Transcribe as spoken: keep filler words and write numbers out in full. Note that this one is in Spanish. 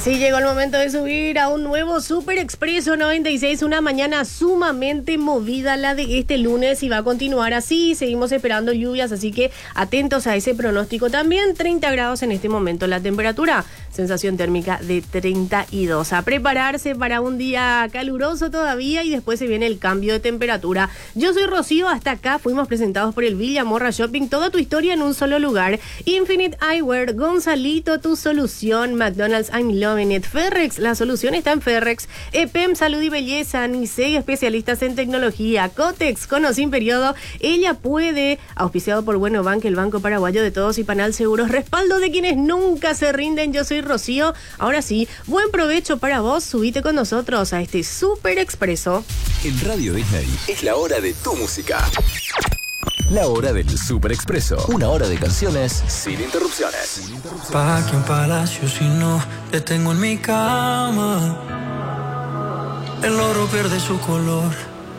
Sí, llegó el momento de subir a un nuevo Super Expreso noventa y seis, una mañana sumamente movida la de este lunes y va a continuar así, seguimos esperando lluvias, así que atentos a ese pronóstico también. Treinta grados en este momento la temperatura, sensación térmica de treinta y dos. A prepararse para un día caluroso todavía y después se viene el cambio de temperatura. Yo soy Rocío, hasta acá fuimos presentados por el Villa Morra Shopping, toda tu historia en un solo lugar. Infinite Eyewear, Gonzalito, tu solución, McDonald's, I'm Loving It, Ferrex, la solución está en Ferrex, E P E M, Salud y Belleza, Nisei, especialistas en tecnología, Cotex, con o sin periodo, ella puede, auspiciado por Bueno Bank, el Banco Paraguayo de Todos y Panal Seguros, respaldo de quienes nunca se rinden. Yo soy Rocío, ahora sí, buen provecho para vos, subite con nosotros a este Super Expreso. En Radio Disney es la hora de tu música. La hora del Super Expreso. Una hora de canciones sin interrupciones. Sin interrupciones. Pa' que un palacio si no te tengo en mi cama. El oro pierde su color